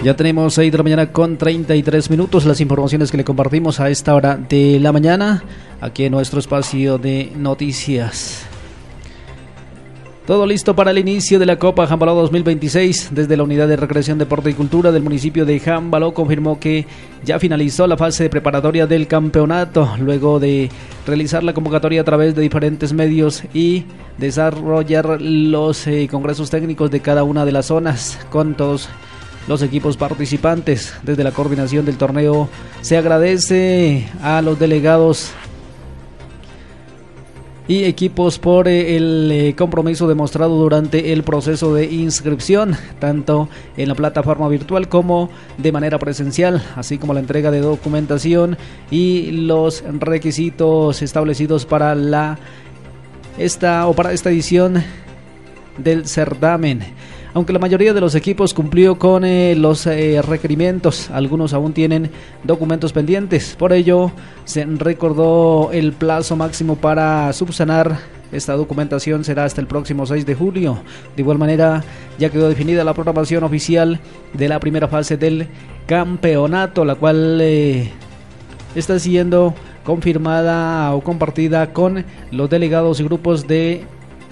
Ya tenemos 6 de la mañana con 33 minutos. Las informaciones que le compartimos a esta hora de la mañana, aquí en nuestro espacio de noticias. Todo listo para el inicio de la Copa Jambaló 2026. Desde la Unidad de Recreación, Deporte y Cultura del municipio de Jambaló confirmó que ya finalizó la fase preparatoria del campeonato, luego de realizar la convocatoria a través de diferentes medios y desarrollar los congresos técnicos de cada una de las zonas con todos los equipos participantes. Desde la coordinación del torneo se agradece a los delegados y equipos por el compromiso demostrado durante el proceso de inscripción, tanto en la plataforma virtual como de manera presencial, así como la entrega de documentación y los requisitos establecidos para esta edición del certamen. Aunque la mayoría de los equipos cumplió con los requerimientos, algunos aún tienen documentos pendientes. Por ello, se recordó el plazo máximo para subsanar esta documentación será hasta el próximo 6 de julio. De igual manera, ya quedó definida la programación oficial de la primera fase del campeonato, la cual está siendo confirmada o compartida con los delegados y grupos de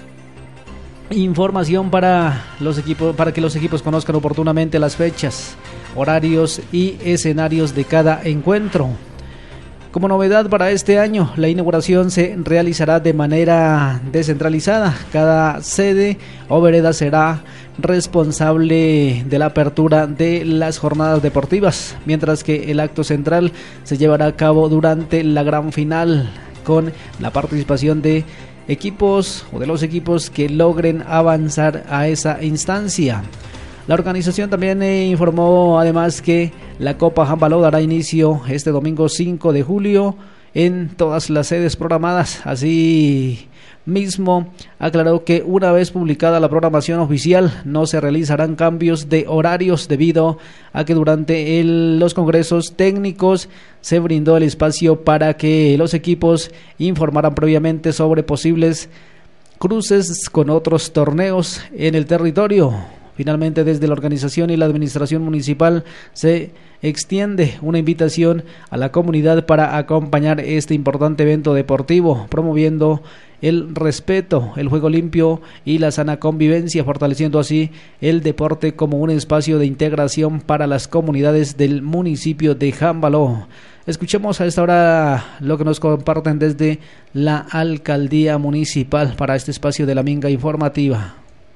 información para que los equipos conozcan oportunamente las fechas, horarios y escenarios de cada encuentro. Como novedad para este año, la inauguración se realizará de manera descentralizada. Cada sede o vereda será responsable de la apertura de las jornadas deportivas, mientras que el acto central se llevará a cabo durante la gran final, con la participación de equipos o de los equipos que logren avanzar a esa instancia. La organización también informó además que la Copa Jambaló dará inicio este domingo 5 de julio en todas las sedes programadas. Así mismo aclaró que una vez publicada la programación oficial no se realizarán cambios de horarios debido a que durante los congresos técnicos se brindó el espacio para que los equipos informaran previamente sobre posibles cruces con otros torneos en el territorio. Finalmente, desde la organización y la administración municipal se extiende una invitación a la comunidad para acompañar este importante evento deportivo, promoviendo el respeto, el juego limpio y la sana convivencia, fortaleciendo así el deporte como un espacio de integración para las comunidades del municipio de Jambaló. Escuchemos a esta hora lo que nos comparten desde la alcaldía municipal para este espacio de la Minga Informativa.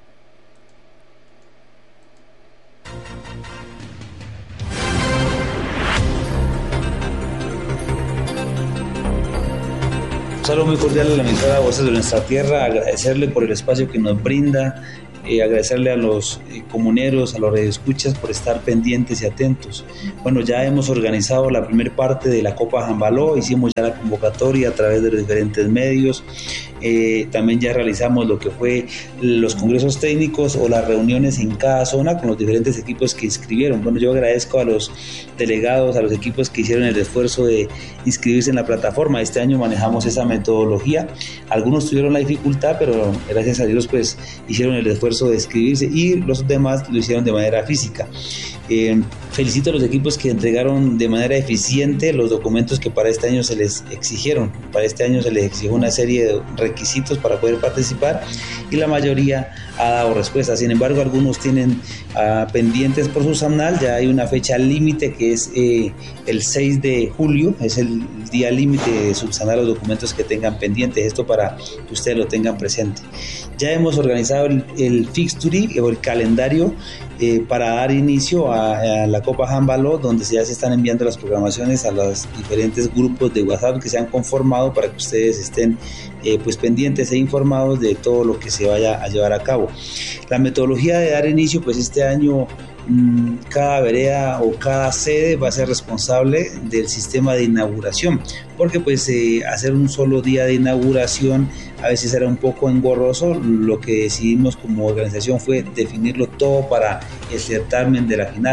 Un saludo muy cordial a la emisora Voces de Nuestra Tierra, agradecerle por el espacio que nos brinda, agradecerle a los comuneros, a los radioescuchas por estar pendientes y atentos. Bueno, ya hemos organizado la primera parte de la Copa Jambaló, hicimos ya la convocatoria a través de los diferentes medios, también ya realizamos lo que fue los congresos técnicos o las reuniones en cada zona con los diferentes equipos que inscribieron. Bueno, yo agradezco a los delegados, a los equipos que hicieron el esfuerzo de inscribirse en la plataforma. Este año manejamos esa metodología, algunos tuvieron la dificultad, pero gracias a Dios pues hicieron el esfuerzo de inscribirse y los demás lo hicieron de manera física. Felicito a los equipos que entregaron de manera eficiente los documentos que para este año se les exigieron. Para este año se les exigió una serie de requisitos para poder participar y la mayoría ha dado respuesta. Sin embargo, algunos tienen pendientes por subsanar. Ya hay una fecha límite que es el 6 de julio, es el día límite de subsanar los documentos que tengan pendientes. Esto para que ustedes lo tengan presente. Ya hemos organizado el fixture o el calendario para dar inicio a la Copa Jambaló, donde ya se están enviando las programaciones a los diferentes grupos de WhatsApp que se han conformado para que ustedes estén pues pendientes e informados de todo lo que se vaya a llevar a cabo. La metodología de dar inicio, pues este año cada vereda o cada sede va a ser responsable del sistema de inauguración, porque pues hacer un solo día de inauguración a veces era un poco engorroso. Lo que decidimos como organización fue definirlo todo para el certamen de la final.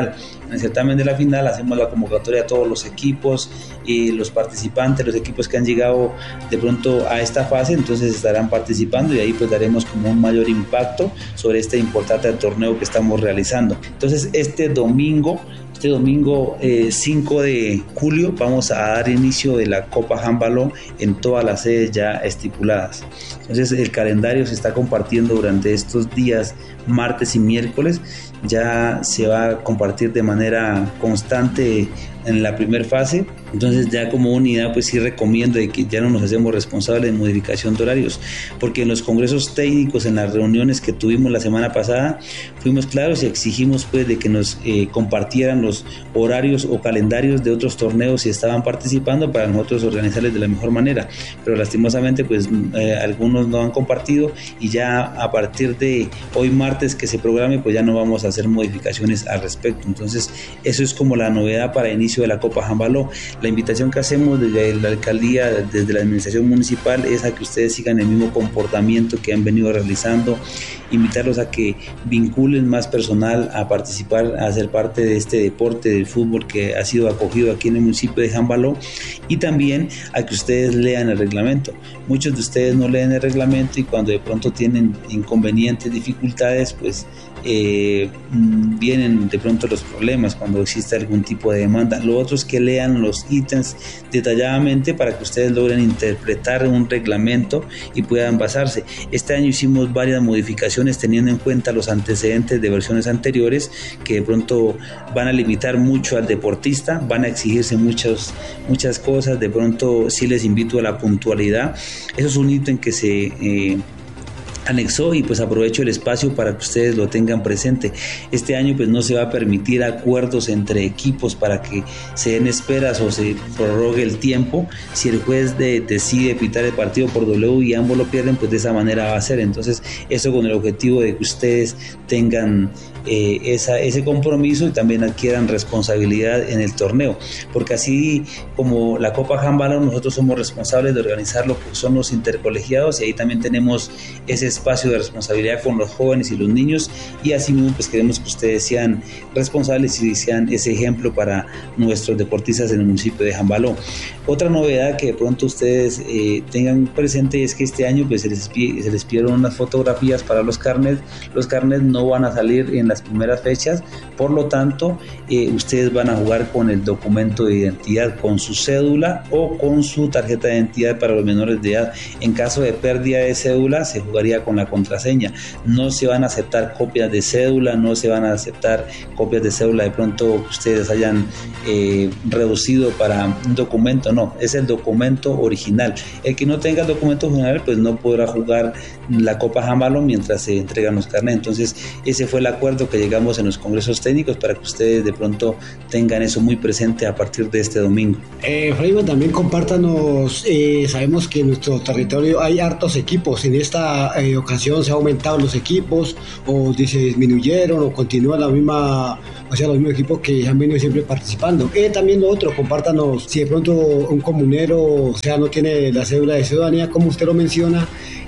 el certamen de la final hacemos la convocatoria a todos los equipos y los participantes, los equipos que han llegado de pronto a esta fase, entonces estarán participando y ahí pues daremos como un mayor impacto sobre este importante torneo que estamos realizando. Entonces este domingo 5 de julio vamos a dar inicio de la Copa Handball en todas las sedes ya estipuladas. Entonces el calendario se está compartiendo durante estos días, martes y miércoles. Ya se va a compartir de manera constante en la primera fase. Entonces ya como unidad pues sí recomiendo de que ya no nos hacemos responsables de modificación de horarios, porque en los congresos técnicos, en las reuniones que tuvimos la semana pasada, fuimos claros y exigimos pues de que nos compartieran los horarios o calendarios de otros torneos si estaban participando para nosotros organizarles de la mejor manera, pero lastimosamente pues algunos no han compartido y ya a partir de hoy martes que se programe pues ya no vamos a hacer modificaciones al respecto. Entonces eso es como la novedad para inicio de la Copa Handball. La invitación que hacemos desde la alcaldía, desde la administración municipal, es a que ustedes sigan el mismo comportamiento que han venido realizando, invitarlos a que vinculen más personal a participar, a ser parte de este deporte del fútbol que ha sido acogido aquí en el municipio de Jambaló, y también a que ustedes lean el reglamento. Muchos de ustedes no leen el reglamento y cuando de pronto tienen inconvenientes, dificultades, pues vienen de pronto los problemas cuando existe algún tipo de demanda. Lo otro es que lean los ítems detalladamente para que ustedes logren interpretar un reglamento y puedan basarse. Este año hicimos varias modificaciones teniendo en cuenta los antecedentes de versiones anteriores que de pronto van a limitar mucho al deportista, van a exigirse muchas cosas. De pronto sí les invito a la puntualidad. Eso es un ítem que se anexó y pues aprovecho el espacio para que ustedes lo tengan presente. Este año pues no se va a permitir acuerdos entre equipos para que se den esperas o se prorrogue el tiempo. Si el juez decide pitar el partido por W y ambos lo pierden, pues de esa manera va a ser. Entonces eso con el objetivo de que ustedes tengan ese compromiso y también adquieran responsabilidad en el torneo, porque así como la Copa Handball nosotros somos responsables de organizarlo, pues son los intercolegiados y ahí también tenemos ese espacio de responsabilidad con los jóvenes y los niños, y así mismo pues queremos que ustedes sean responsables y sean ese ejemplo para nuestros deportistas en el municipio de Jambaló. Otra novedad que de pronto ustedes tengan presente es que este año pues se les pidieron unas fotografías para los carnets. Los carnets no van a salir en las primeras fechas, por lo tanto ustedes van a jugar con el documento de identidad, con su cédula o con su tarjeta de identidad para los menores de edad. En caso de pérdida de cédula se jugaría con la contraseña. No se van a aceptar copias de cédula, no se van a aceptar copias de cédula de pronto que ustedes hayan reducido para un documento, no, es el documento original. El que no tenga el documento original pues no podrá jugar la Copa Handball mientras se entregan los carnets. Entonces ese fue el acuerdo que llegamos en los congresos técnicos para que ustedes de pronto tengan eso muy presente a partir de este domingo. Freiman, también compártanos, sabemos que en nuestro territorio hay hartos equipos. En esta ocasión se ha aumentado los equipos o se disminuyeron o continúa los mismos equipos que han venido siempre participando. También lo otro, compártanos si de pronto un comunero, no tiene la cédula de ciudadanía, como usted lo menciona,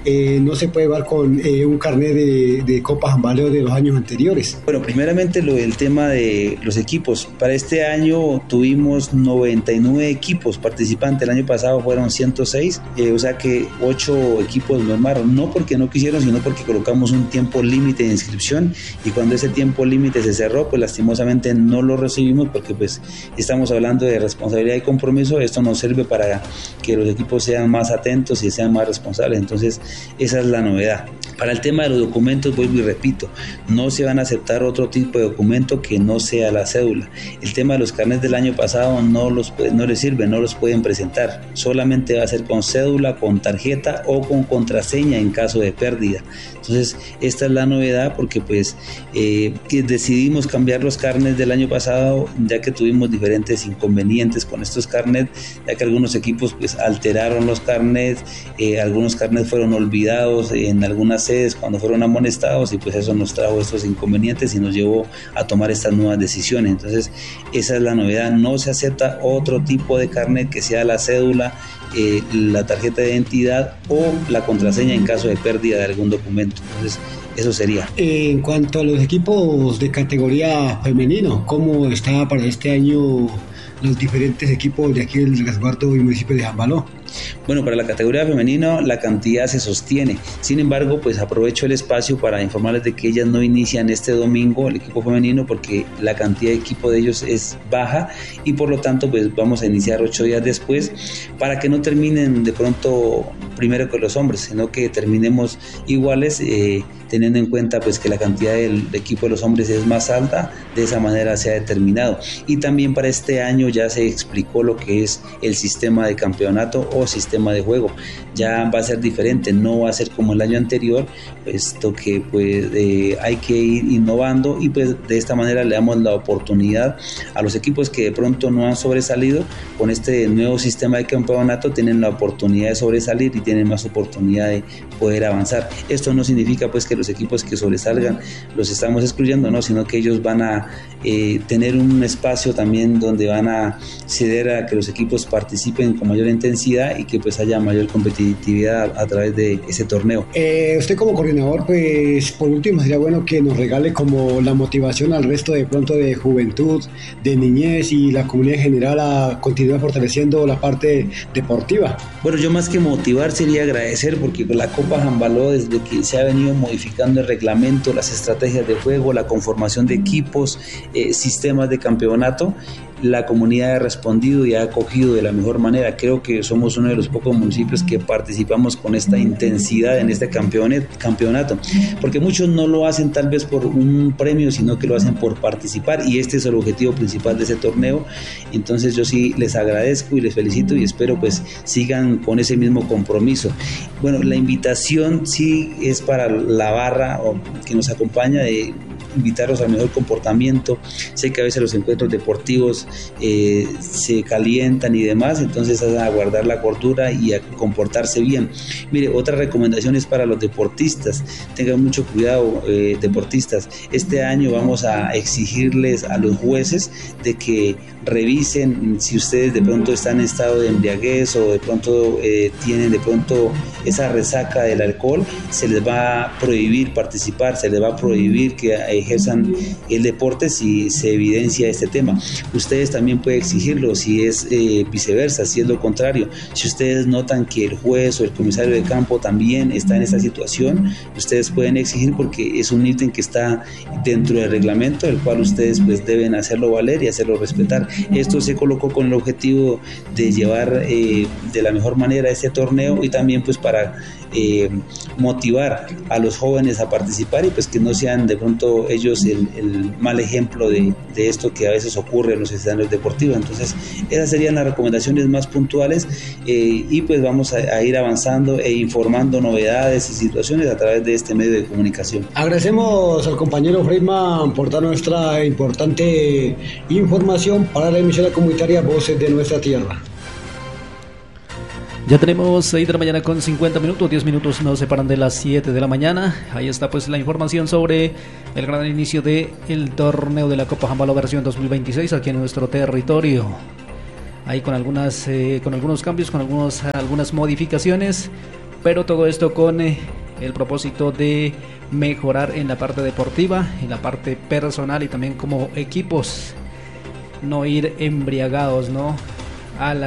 no se puede llevar con un carnet de Copa Handball de los años anteriores. Bueno, primeramente el tema de los equipos. Para este año tuvimos 99 equipos participantes, el año pasado fueron 106, o sea que 8 equipos lo armaron, no porque no quisieron, sino porque colocamos un tiempo límite de inscripción y cuando ese tiempo límite se cerró, pues lastimosamente no lo recibimos porque pues estamos hablando de responsabilidad y compromiso. Esto nos sirve para que los equipos sean más atentos y sean más responsables. Entonces esa es la novedad. Para el tema de los documentos, vuelvo y repito, no se van a aceptar otro tipo de documento que no sea la cédula. El tema de los carnets del año pasado no les sirve, no los pueden presentar. Solamente va a ser con cédula, con tarjeta o con contraseña en caso de pérdida. Entonces, esta es la novedad porque pues que decidimos cambiar los carnets del año pasado ya que tuvimos diferentes inconvenientes con estos carnets, ya que algunos equipos pues alteraron los carnets, algunos carnets fueron olvidados en algunas sedes cuando fueron amonestados y pues eso nos trajo estos inconvenientes y nos llevó a tomar estas nuevas decisiones. Entonces esa es la novedad, no se acepta otro tipo de carnet que sea la cédula la tarjeta de identidad o la contraseña en caso de pérdida de algún documento. Entonces, eso sería. En cuanto a los equipos de categoría femenino, ¿cómo está para este año los diferentes equipos de aquí del resguardo y municipio de Jambaló? Bueno, para la categoría femenino la cantidad se sostiene. Sin embargo, pues aprovecho el espacio para informarles de que ellas no inician este domingo el equipo femenino porque la cantidad de equipo de ellos es baja y por lo tanto pues vamos a iniciar 8 días después para que no terminen de pronto primero que los hombres, sino que terminemos iguales, teniendo en cuenta pues que la cantidad del equipo de los hombres es más alta. De esa manera se ha determinado. Y también para este año ya se explicó lo que es el sistema de campeonato o sistema de juego. Ya va a ser diferente, no va a ser como el año anterior, puesto que pues hay que ir innovando y pues de esta manera le damos la oportunidad a los equipos que de pronto no han sobresalido. Con este nuevo sistema de campeonato tienen la oportunidad de sobresalir y tienen más oportunidad de poder avanzar. Esto no significa pues que los equipos que sobresalgan los estamos excluyendo, no, sino que ellos van a tener un espacio también donde van a ceder a que los equipos participen con mayor intensidad y que pues haya mayor competitividad a través de ese torneo. Usted como coordinador, pues por último sería bueno que nos regale como la motivación al resto de pronto de juventud, de niñez y la comunidad en general a continuar fortaleciendo la parte deportiva. Bueno, yo más que motivar sería agradecer porque la Copa Jambaló, desde que se ha venido modificando el reglamento, las estrategias de juego, la conformación de equipos, sistemas de campeonato, la comunidad ha respondido y ha acogido de la mejor manera. Creo que somos uno de los pocos municipios que participamos con esta intensidad en este campeonato, porque muchos no lo hacen tal vez por un premio, sino que lo hacen por participar y este es el objetivo principal de ese torneo. Entonces yo sí les agradezco y les felicito y espero pues sigan con ese mismo compromiso. Bueno, la invitación sí es para la barra que nos acompaña de invitarlos al mejor comportamiento. Sé que a veces los encuentros deportivos se calientan y demás, entonces a guardar la cordura y a comportarse bien. Mire, otra recomendación es para los deportistas, tengan mucho cuidado, deportistas. Este año vamos a exigirles a los jueces de que revisen si ustedes de pronto están en estado de embriaguez o de pronto tienen de pronto esa resaca del alcohol, se les va a prohibir participar, se les va a prohibir que ejerzan el deporte si se evidencia este tema. Ustedes también pueden exigirlo si es viceversa, si es lo contrario. Si ustedes notan que el juez o el comisario de campo también está en esta situación, ustedes pueden exigir porque es un ítem que está dentro del reglamento, el cual ustedes pues deben hacerlo valer y hacerlo respetar. Esto se colocó con el objetivo de llevar de la mejor manera este torneo y también pues para motivar a los jóvenes a participar y pues que no sean de pronto ellos el mal ejemplo de esto que a veces ocurre en los escenarios deportivos. Entonces esas serían las recomendaciones más puntuales y pues vamos a ir avanzando e informando novedades y situaciones a través de este medio de comunicación. Agradecemos al compañero Freeman por dar nuestra importante información para la emisora comunitaria Voces de Nuestra Tierra. Ya tenemos 6 de la mañana con 50 minutos, 10 minutos nos separan de las 7 de la mañana. Ahí está pues la información sobre el gran inicio del torneo de la Copa Jambaló versión 2026 aquí en nuestro territorio. Ahí con algunos cambios, con algunas modificaciones, pero todo esto con el propósito de mejorar en la parte deportiva, en la parte personal y también como equipos, no ir embriagados, ¿no?, a la